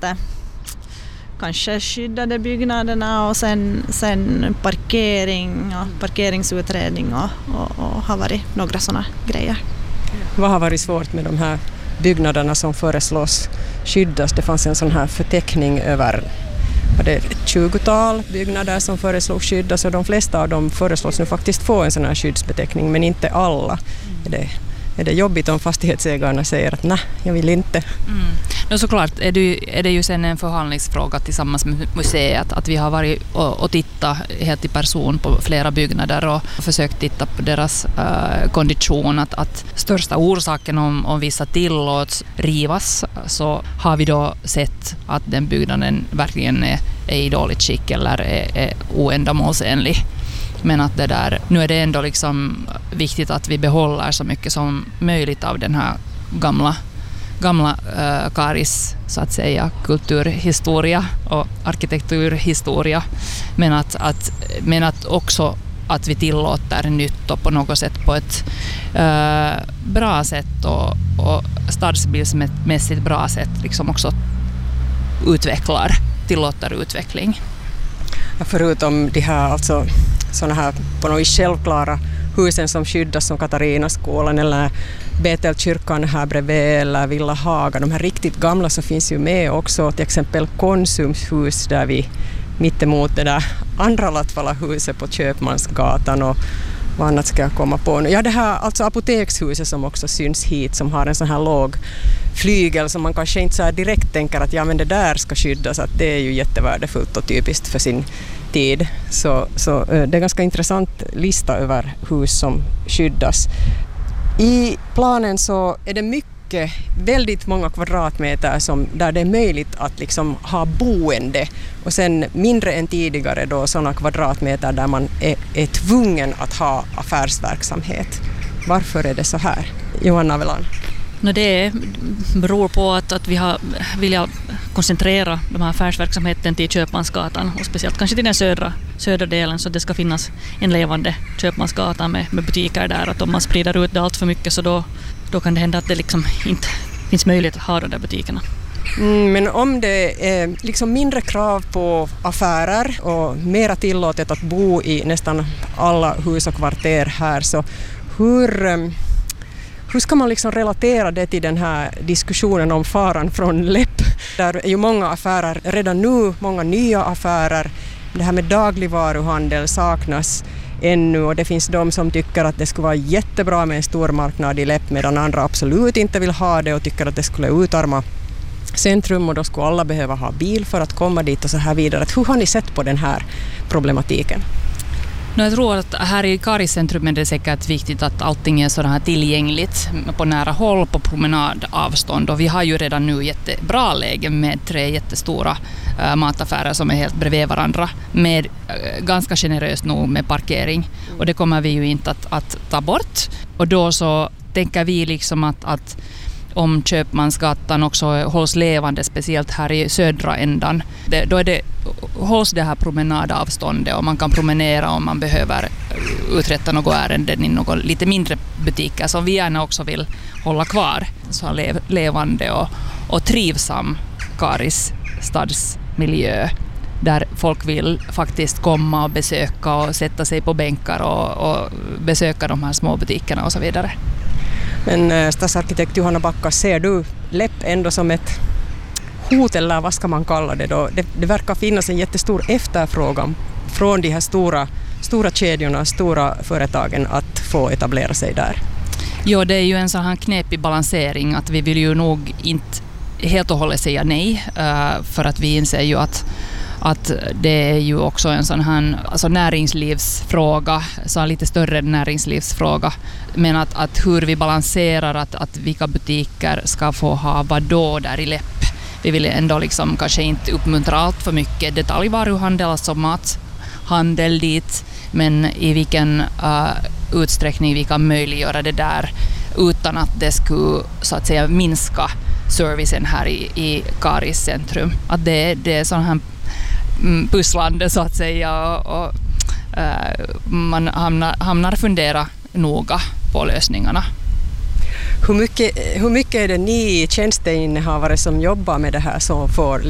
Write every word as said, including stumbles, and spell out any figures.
senaste kanske skyddade byggnaderna och sen, sen parkering och parkeringsutredning och, och, och har varit några sådana grejer. Vad har varit svårt med de här byggnaderna som föreslås skyddas? Det fanns en sån här förteckning över var det ett tjugotal byggnader som föreslås skyddas, och de flesta av dem föreslås nu faktiskt få en sån här skyddsbeteckning, men inte alla. Är det, är det jobbigt om fastighetsägarna säger att nej, jag vill inte? Mm. No, såklart är det, är det ju sen en förhandlingsfråga tillsammans med museet att vi har varit och, och tittat helt i person på flera byggnader och försökt titta på deras uh, kondition. Att, att största orsaken om, om vissa tillåts rivas, så har vi då sett att den byggnaden verkligen är, är i dåligt skick eller är, är oändamålsenlig. Men att det där, nu är det ändå liksom viktigt att vi behåller så mycket som möjligt av den här gamla gamla äh, Karis så att säga kulturhistoria och arkitekturhistoria, men att, att, men att också att vi tillåter nytt och på något sätt på ett äh, bra sätt och, och stadsbildsmässigt bra sätt liksom också utvecklar, tillåter utveckling. Ja, förutom de här alltså såna här på något självklara husen som skyddas som Katarinaskolan eller Betelkyrkan här bredvid eller Villa Haga. De här riktigt gamla så finns ju med också, till exempel Konsums hus där vi mittemot det där andra Latvala huset på Köpmansgatan, och vad annat ska jag komma på. Ja, det här alltså apotekshuset som också syns hit, som har en sån här låg flygel som man kanske inte så här direkt tänker att ja, men det där ska skyddas, att det är ju jättevärdefullt och typiskt för sin tid. Så, så det är en ganska intressant lista över hus som skyddas. I planen så är det mycket, väldigt många kvadratmeter som, där det är möjligt att liksom ha boende, och sen mindre än tidigare då sådana kvadratmeter där man är, är tvungen att ha affärsverksamhet. Varför är det så här? Johanna Velan. No, det beror på att, att vi har vill koncentrera de här affärsverksamheten till Köpmansgatan, och speciellt kanske till den södra, södra delen, så det ska finnas en levande Köpmansgatan med, med butiker där. Att om man sprider ut det allt för mycket så då, då kan det hända att det liksom inte finns möjlighet att ha de där butikerna. Mm, men om det är liksom mindre krav på affärer och mera tillåtet att bo i nästan alla hus och kvarter här, så hur... Hur ska man liksom relatera det till den här diskussionen om faran från läpp? Där är ju många affärer, redan nu många nya affärer. Det här med dagligvaruhandel saknas ännu, och det finns de som tycker att det skulle vara jättebra med en stor marknad i läpp, medan andra absolut inte vill ha det och tycker att det skulle utarma centrum, och då skulle alla behöva ha bil för att komma dit och så här vidare. Hur har ni sett på den här problematiken? No, jag tror att här i Kariscentrum är det säkert viktigt att allting är så här tillgängligt på nära håll, på promenadavstånd. Och vi har ju redan nu jättebra lägen med tre jättestora äh, mataffärer som är helt bredvid varandra, med äh, ganska generöst nog med parkering. Och det kommer vi ju inte att, att ta bort. Och då så tänker vi liksom att, att om Köpmansgatan också hålls levande, speciellt här i södra ändan. Det, då är det, hålls det här promenadavståndet, och man kan promenera om man behöver uträtta något ärenden i något lite mindre butiker som vi gärna också vill hålla kvar. Så lev, levande och, och trivsam Karis stadsmiljö där folk vill faktiskt komma och besöka och sätta sig på bänkar och, och besöka de här små butikerna och så vidare. Men stadsarkitekt Johanna Backa, ser du läpp ändå som ett hot, eller vad ska man kalla det då? Det, det verkar finnas en jättestor efterfrågan från de här stora, stora kedjorna, stora företagen att få etablera sig där. Ja, det är ju en sån här knepig balansering att vi vill ju nog inte helt och hållet säga nej, för att vi inser ju att att det är ju också en sån här alltså näringslivsfråga, så en lite större näringslivsfråga. Men att, att hur vi balanserar att, att vilka butiker ska få ha vad då där i läpp. Vi vill ändå liksom kanske inte uppmuntra allt för mycket detaljvaruhandel, alltså mathandel dit, men i vilken uh, utsträckning vi kan möjliggöra det där utan att det skulle så att säga minska servicen här i, i Karis centrum. Att det, det är sån här pusslande så att säga, och, och äh, man hamnar, hamnar fundera noga på lösningarna. Hur mycket, hur mycket är det ni tjänsteinnehavare som jobbar med det här som får